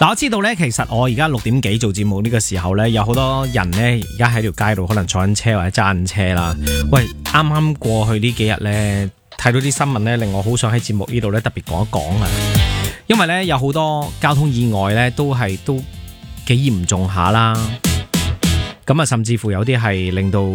嗱，我知道咧，其實我而家6點幾做節目呢個時候咧，有好多人咧而家喺條街度可能坐緊車或者揸緊車啦。喂，啱啱過去呢幾日咧，睇到啲新聞咧，令我好想喺節目呢度咧特別講一講啊。因為咧有好多交通意外咧都幾嚴重下啦。咁啊，甚至乎有啲係令到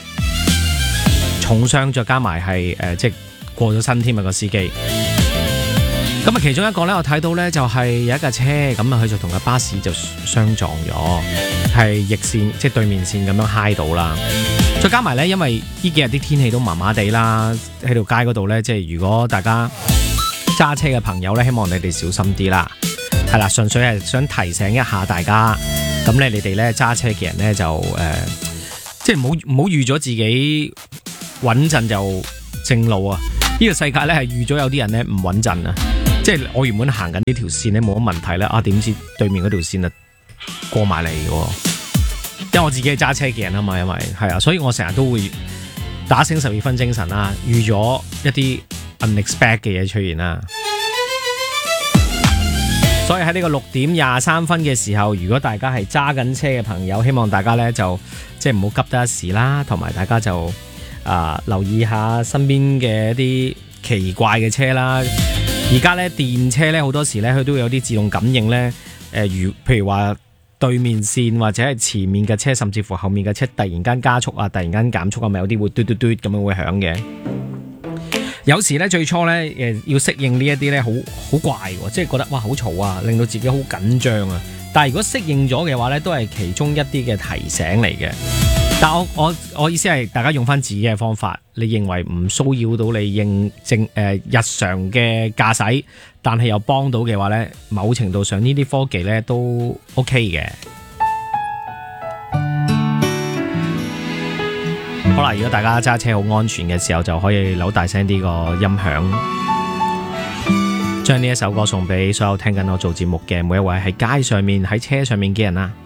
重傷，再加埋係即係過咗身添啊個司機。咁啊，其中一個咧，我睇到咧就係有一架車，咁啊佢就同架巴士就相撞咗，係逆線即係對面線咁樣揩到啦。再加埋咧，因為呢幾日啲天氣都麻麻地啦，喺條街嗰度咧，即係如果大家揸車嘅朋友咧，希望你哋小心啲啦。係啦，純粹係想提醒一下大家。咁咧，你哋咧揸車嘅人咧就即係唔好預咗自己穩陣就正路啊！呢個世界咧係預咗有啲人咧唔穩陣啊！即係我原本行緊呢條線咧冇乜問題咧，點知對面嗰條線啊過埋嚟嘅，因為我自己係揸車嘅人啊嘛，因為係啊，所以我成日都會打醒12分精神啦，預咗一啲 unexpected 嘅嘢出現啦。所以喺呢個6點23分嘅時候，如果大家係揸緊車嘅朋友，希望大家咧就即係唔好急得一時啦，同埋大家就留意下身邊嘅一啲奇怪嘅車啦。而家咧電車咧好多時咧佢都會有啲自動感應咧，譬如話對面線或者係前面嘅車，甚至乎後面嘅車突然間加速啊，突然間減速啊，咪有啲會嘟嘟嘟咁樣會響嘅。有時咧最初咧要適應呢一啲咧好怪喎，即係覺得哇好嘈啊，令到自己好緊張啊。但係如果適應咗嘅話咧，都係其中一啲嘅提醒嚟嘅。但我意思係大家用翻自己嘅方法，你認為唔騷擾到你日常嘅駕駛，但係又幫到嘅話咧，某程度上呢啲科技咧都 OK 嘅。好啦，如果大家揸車好安全嘅時候，就可以扭大聲啲個音響，將呢一首歌送俾所有聽緊我做節目嘅每一位喺街上面喺車上面嘅人啊！